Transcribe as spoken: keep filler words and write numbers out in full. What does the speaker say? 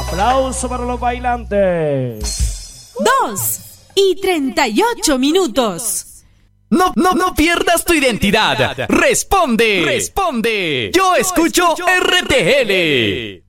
Aplauso para los bailantes. Dos y treinta y ocho minutos. No, no, no pierdas tu identidad. Responde. Responde. Yo escucho R T L.